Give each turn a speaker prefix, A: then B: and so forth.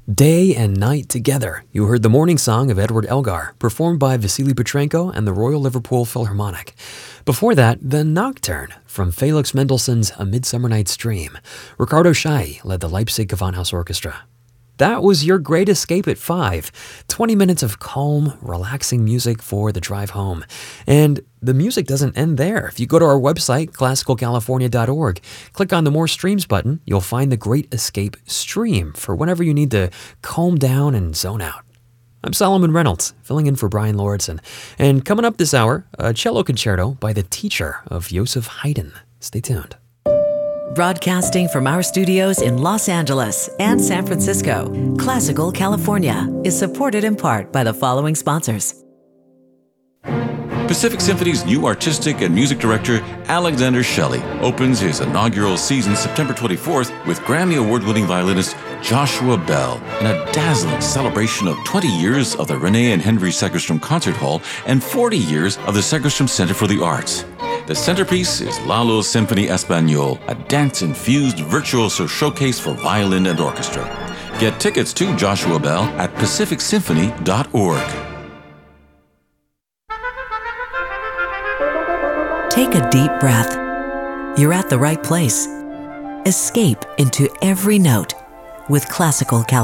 A: Day and Night Together. You heard the morning song of Edward Elgar, performed by Vasily Petrenko and the Royal Liverpool Philharmonic. Before that, The Nocturne from Felix Mendelssohn's A Midsummer Night's Dream. Ricardo Chailly led the Leipzig Gewandhaus Orchestra. That was your Great Escape at 5. 20 minutes of calm, relaxing music for the drive home. And the music doesn't end there. If you go to our website, classicalcalifornia.org, click on the More Streams button, you'll find the Great Escape stream for whenever you need to calm down and zone out. I'm Solomon Reynolds, filling in for Brian Lauritsen. And coming up this hour, a cello concerto by the teacher of Joseph Haydn. Stay tuned.
B: Broadcasting from our studios in Los Angeles and San Francisco, Classical California is supported in part by the following sponsors.
C: Pacific Symphony's new artistic and music director, Alexander Shelley, opens his inaugural season September 24th with Grammy Award-winning violinist Joshua Bell in a dazzling celebration of 20 years of the Renee and Henry Segerstrom Concert Hall and 40 years of the Segerstrom Center for the Arts. The centerpiece is Lalo's Symphony Espagnole, a dance-infused virtuoso showcase for violin and orchestra. Get tickets to Joshua Bell at pacificsymphony.org.
B: Take a deep breath. You're at the right place. Escape into every note with Classical California.